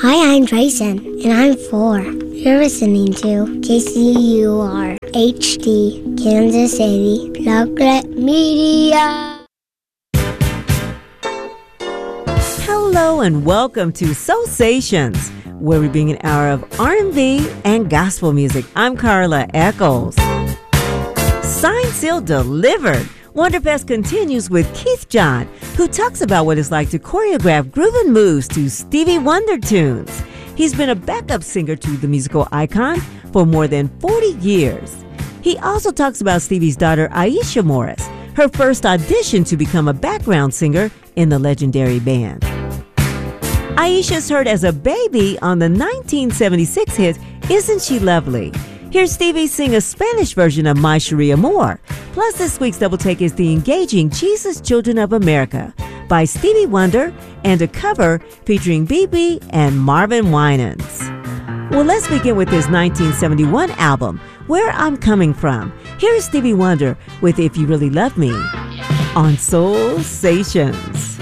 Hi, I'm Drayson, and I'm 4. You're listening to KCUR HD, Kansas City, Public Media. Hello and welcome to Soulsations, where we bring an hour of R&B and gospel music. I'm Carla Eccles. Signed, Sealed, Delivered. Wonderfest continues with Keith John, who talks about what it's like to choreograph grooving moves to Stevie Wonder tunes. He's been a backup singer to the musical icon for more than 40 years. He also talks about Stevie's daughter, Aisha Morris, her first audition to become a background singer in the legendary band. Aisha's heard as a baby on the 1976 hit, Isn't She Lovely? Here's Stevie sing a Spanish version of My Cherie Amor. Plus, this week's Double Take is the engaging Jesus Children of America by Stevie Wonder and a cover featuring BB and Marvin Winans. Well, let's begin with his 1971 album, Where I'm Coming From. Here's Stevie Wonder with If You Really Love Me on Soulsations.